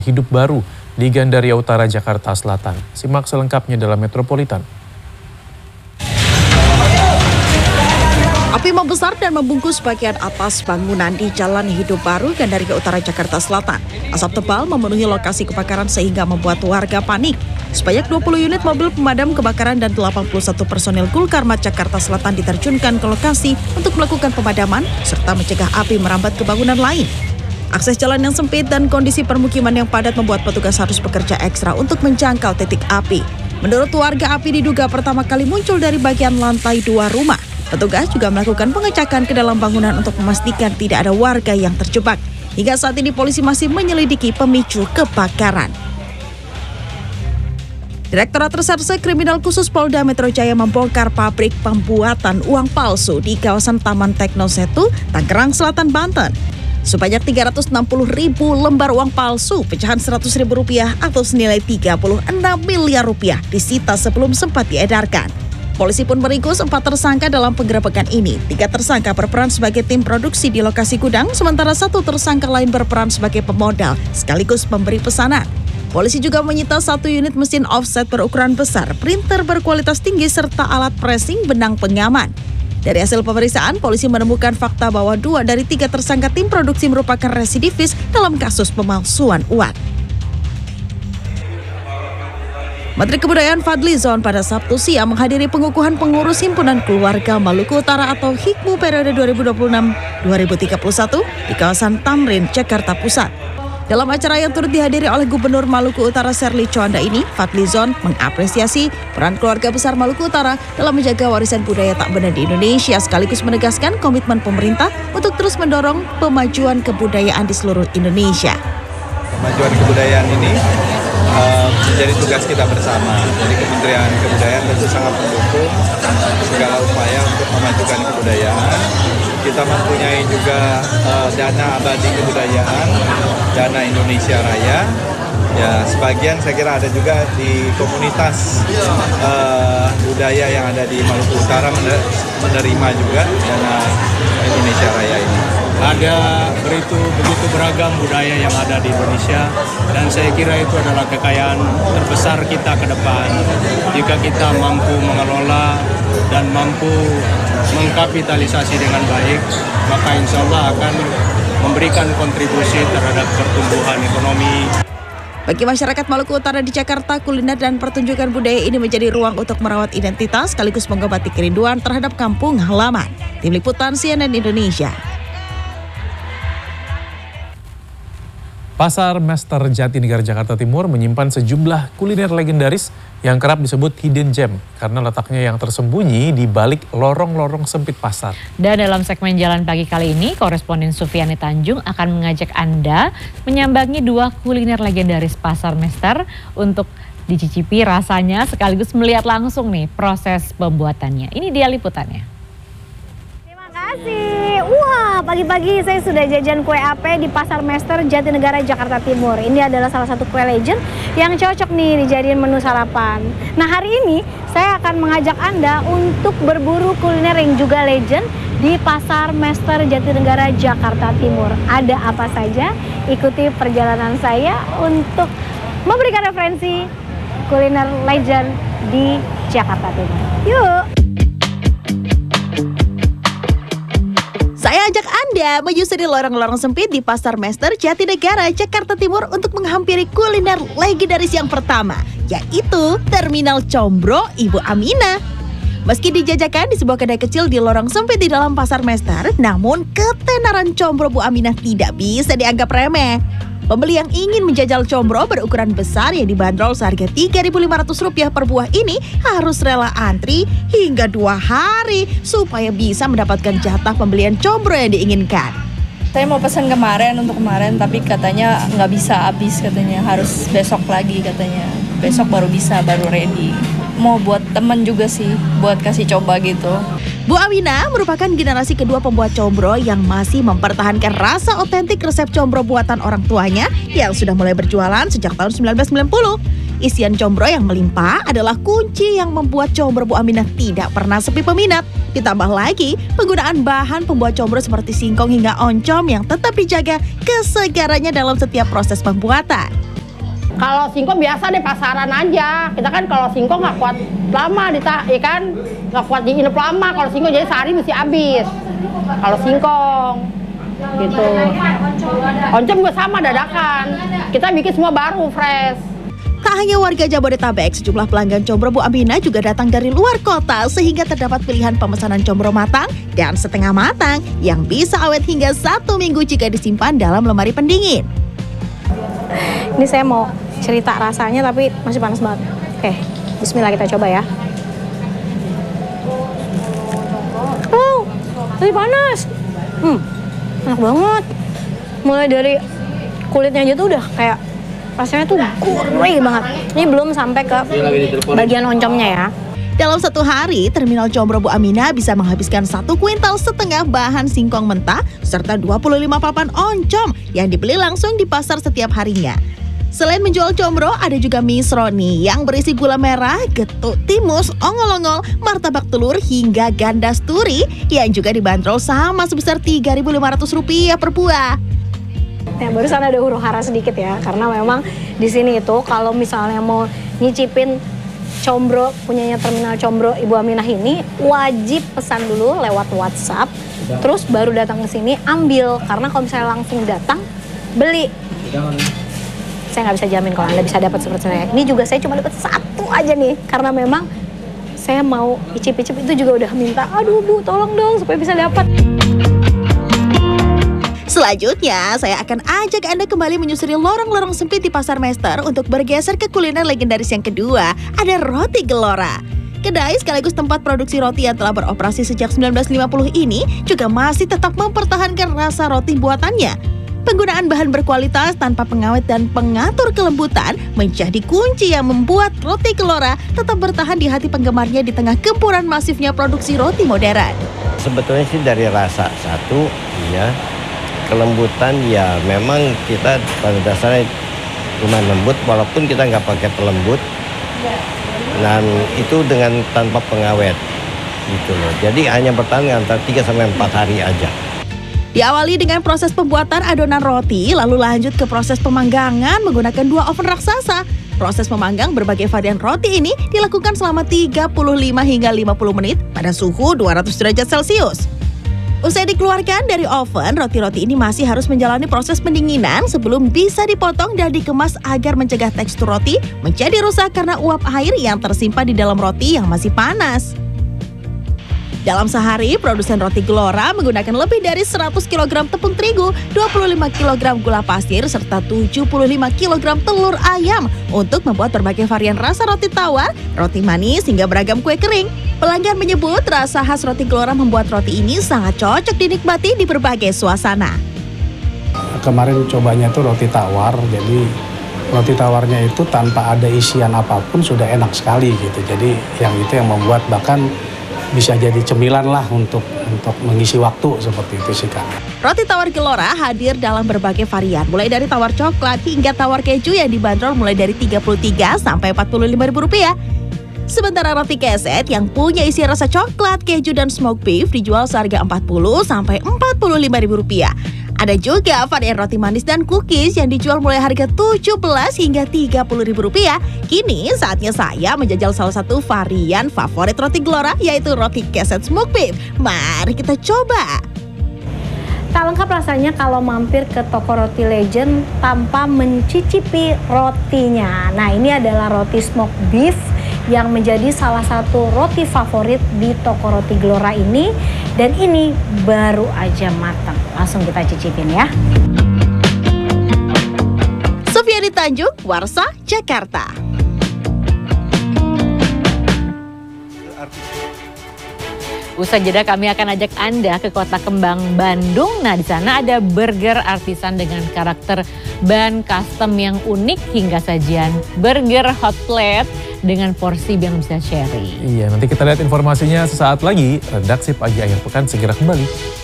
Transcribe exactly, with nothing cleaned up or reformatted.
Hidup baru di Gandaria Utara, Jakarta Selatan. Simak selengkapnya dalam Metropolitan. Api membesar dan membungkus bagian atas bangunan di Jalan Hidup Baru, Gandaria Utara, Jakarta Selatan. Asap tebal memenuhi lokasi kebakaran sehingga membuat warga panik. Sebanyak dua puluh unit mobil pemadam kebakaran dan delapan puluh satu personil Gulkarmat Jakarta Selatan diterjunkan ke lokasi untuk melakukan pemadaman serta mencegah api merambat ke bangunan lain. Akses jalan yang sempit dan kondisi permukiman yang padat membuat petugas harus bekerja ekstra untuk menjangkau titik api. Menurut warga, api diduga pertama kali muncul dari bagian lantai dua rumah. Petugas juga melakukan pengecekan ke dalam bangunan untuk memastikan tidak ada warga yang terjebak. Hingga saat ini polisi masih menyelidiki pemicu kebakaran. Direktorat Reserse Kriminal Khusus Polda Metro Jaya membongkar pabrik pembuatan uang palsu di kawasan Taman Teknosetu, Tangerang Selatan, Banten. Sebanyak tiga ratus enam puluh ribu lembar uang palsu pecahan seratus ribu rupiah atau senilai tiga puluh enam miliar rupiah disita sebelum sempat diedarkan. Polisi pun meringkus empat tersangka dalam penggerebekan ini. Tiga tersangka berperan sebagai tim produksi di lokasi gudang, sementara satu tersangka lain berperan sebagai pemodal sekaligus pemberi pesanan. Polisi juga menyita satu unit mesin offset berukuran besar, printer berkualitas tinggi, serta alat pressing benang pengaman. Dari hasil pemeriksaan, polisi menemukan fakta bahwa dua dari tiga tersangka tim produksi merupakan residivis dalam kasus pemalsuan uang. Menteri Kebudayaan Fadly Zon pada Sabtu siang menghadiri pengukuhan pengurus Himpunan Keluarga Maluku Utara atau HIKMU periode dua ribu dua puluh enam dua ribu tiga puluh satu di kawasan Tamrin, Jakarta Pusat. Dalam acara yang turut dihadiri oleh Gubernur Maluku Utara Serly Coanda ini, Fadly Zon mengapresiasi peran keluarga besar Maluku Utara dalam menjaga warisan budaya tak benda di Indonesia, sekaligus menegaskan komitmen pemerintah untuk terus mendorong pemajuan kebudayaan di seluruh Indonesia. Pemajuan kebudayaan ini uh, menjadi tugas kita bersama. Jadi Kementerian Kebudayaan tentu sangat mendukung segala upaya untuk memajukan kebudayaan. Kita mempunyai juga uh, dana abadi kebudayaan, dana Indonesia Raya. Ya, sebagian saya kira ada juga di komunitas uh, budaya yang ada di Maluku Utara menerima juga dana Indonesia Raya ini. Ada begitu begitu beragam budaya yang ada di Indonesia, dan saya kira itu adalah kekayaan terbesar kita ke depan. Jika kita mampu mengelola dan mampu mengkapitalisasi dengan baik, maka insya Allah akan memberikan kontribusi terhadap pertumbuhan ekonomi. Bagi masyarakat Maluku Utara di Jakarta, kuliner dan pertunjukan budaya ini menjadi ruang untuk merawat identitas sekaligus mengobati kerinduan terhadap kampung halaman. Tim Liputan C N N Indonesia. Pasar Mester Jatinegara, Jakarta Timur menyimpan sejumlah kuliner legendaris yang kerap disebut hidden gem karena letaknya yang tersembunyi di balik lorong-lorong sempit pasar. Dan dalam segmen Jalan Pagi kali ini, koresponden Sufiani Tanjung akan mengajak Anda menyambangi dua kuliner legendaris Pasar Mester untuk dicicipi rasanya sekaligus melihat langsung nih proses pembuatannya. Ini dia liputannya. Terima kasih. Wah, pagi-pagi saya sudah jajan kue ape di Pasar Mester Jatinegara, Jakarta Timur. Ini adalah salah satu kue legend yang cocok nih dijadiin menu sarapan. Nah, hari ini saya akan mengajak Anda untuk berburu kuliner yang juga legend di Pasar Mester Jatinegara, Jakarta Timur. Ada apa saja? Ikuti perjalanan saya untuk memberikan referensi kuliner legend di Jakarta Timur. Yuk! Saya ajak Anda menyusuri lorong-lorong sempit di Pasar Mester Jatinegara, Jakarta Timur untuk menghampiri kuliner legendaris yang pertama, yaitu Terminal Combro Ibu Aminah. Meski dijajakan di sebuah kedai kecil di lorong sempit di dalam Pasar Mester, namun ketenaran combro Bu Aminah tidak bisa dianggap remeh. Pembeli yang ingin menjajal combro berukuran besar yang dibanderol seharga tiga ribu lima ratus rupiah per buah ini harus rela antri hingga dua hari supaya bisa mendapatkan jatah pembelian combro yang diinginkan. Saya mau pesan kemarin untuk kemarin, tapi katanya nggak bisa habis, katanya harus besok lagi katanya. Besok baru bisa, baru ready. Mau buat temen juga sih, buat kasih coba gitu. Bu Aminah merupakan generasi kedua pembuat combro yang masih mempertahankan rasa otentik resep combro buatan orang tuanya yang sudah mulai berjualan sejak tahun seribu sembilan ratus sembilan puluh. Isian combro yang melimpah adalah kunci yang membuat combro Bu Aminah tidak pernah sepi peminat. Ditambah lagi penggunaan bahan pembuat combro seperti singkong hingga oncom yang tetap dijaga kesegarannya dalam setiap proses pembuatan. Kalau singkong biasa deh pasaran aja. Kita kan kalau singkong nggak kuat lama, dita, ya kan nggak kuat diinep lama. Kalau singkong jadi sehari mesti habis. Kalau singkong gitu. Oncom juga sama dadakan. Kita bikin semua baru fresh. Tak hanya warga Jabodetabek, sejumlah pelanggan combro Bu Aminah juga datang dari luar kota sehingga terdapat pilihan pemesanan combro matang dan setengah matang yang bisa awet hingga satu minggu jika disimpan dalam lemari pendingin. Ini saya mau cerita rasanya tapi masih panas banget. Oke, bismillah kita coba ya. Oh, masih panas. Hmm, enak banget. Mulai dari kulitnya aja tuh udah kayak rasanya tuh gurih banget. Ini belum sampai ke bagian oncomnya ya. Dalam satu hari, Terminal Combro Bu Aminah bisa menghabiskan satu kuintal setengah bahan singkong mentah serta dua puluh lima papan oncom yang dibeli langsung di pasar setiap harinya. Selain menjual combro, ada juga mie sroni yang berisi gula merah, getuk timus, ongol-ongol, martabak telur hingga gandas turi yang juga dibanderol sama sebesar tiga ribu lima ratus rupiah per buah. Ya, barusan ada huru hara sedikit ya, karena memang di sini itu kalau misalnya mau nyicipin combro punyanya Terminal Combro Ibu Aminah ini wajib pesan dulu lewat WhatsApp, terus baru datang ke sini ambil, karena kalau misalnya langsung datang beli, saya nggak bisa jamin kalau Anda bisa dapat seperti saya. Ini juga saya cuma dapat satu aja nih, karena memang saya mau icip-icip itu juga udah minta, aduh Bu tolong dong supaya bisa dapat. Selanjutnya, saya akan ajak Anda kembali menyusuri lorong-lorong sempit di Pasar Mester untuk bergeser ke kuliner legendaris yang kedua, ada Roti Gelora. Kedai sekaligus tempat produksi roti yang telah beroperasi sejak seribu sembilan ratus lima puluh ini juga masih tetap mempertahankan rasa roti buatannya. Penggunaan bahan berkualitas tanpa pengawet dan pengatur kelembutan menjadi kunci yang membuat Roti Gelora tetap bertahan di hati penggemarnya di tengah gempuran masifnya produksi roti modern. Sebetulnya sih dari rasa satu, ya. Kelembutan ya memang kita pada dasarnya lumayan lembut walaupun kita nggak pakai pelembut, dan itu dengan tanpa pengawet gitu loh. Jadi hanya bertahan antara tiga sampai empat hari aja. Diawali dengan proses pembuatan adonan roti, lalu lanjut ke proses pemanggangan menggunakan dua oven raksasa. Proses memanggang berbagai varian roti ini dilakukan selama tiga puluh lima hingga lima puluh menit pada suhu dua ratus derajat Celcius. Usai dikeluarkan dari oven, roti-roti ini masih harus menjalani proses pendinginan sebelum bisa dipotong dan dikemas agar mencegah tekstur roti menjadi rusak karena uap air yang tersimpan di dalam roti yang masih panas. Dalam sehari, produsen Roti Gelora menggunakan lebih dari seratus kilogram tepung terigu, dua puluh lima kilogram gula pasir, serta tujuh puluh lima kilogram telur ayam untuk membuat berbagai varian rasa roti tawar, roti manis, hingga beragam kue kering. Pelanggan menyebut rasa khas Roti Gelora membuat roti ini sangat cocok dinikmati di berbagai suasana. Kemarin cobanya itu roti tawar, jadi roti tawarnya itu tanpa ada isian apapun sudah enak sekali gitu. Jadi yang itu yang membuat bahkan bisa jadi cemilan lah untuk untuk mengisi waktu seperti itu sih Kak. Roti tawar Gelora hadir dalam berbagai varian, mulai dari tawar coklat hingga tawar keju yang dibanderol mulai dari tiga puluh tiga sampai empat puluh lima ribu rupiah. Sementara roti keset yang punya isi rasa coklat, keju, dan smoked beef dijual seharga empat puluh sampai empat puluh lima ribu rupiah. Ada juga varian roti manis dan cookies yang dijual mulai harga tujuh belas hingga tiga puluh ribu rupiah. Kini saatnya saya menjajal salah satu varian favorit Roti Gelora, yaitu roti keset smoked beef. Mari kita coba. Tak lengkap rasanya kalau mampir ke toko roti legend tanpa mencicipi rotinya. Nah, ini adalah roti smoked beef yang menjadi salah satu roti favorit di toko Roti Gelora ini. Dan ini baru aja matang. Langsung kita cicipin ya. Sufiani Tanjung, Warsa, Jakarta. Usai jeda kami akan ajak Anda ke Kota Kembang, Bandung. Nah, di sana ada burger artisan dengan karakter ban custom yang unik hingga sajian burger hot plate dengan porsi yang bisa sharing. Iya, nanti kita lihat informasinya sesaat lagi. Redaksi Pagi Akhir Pekan segera kembali.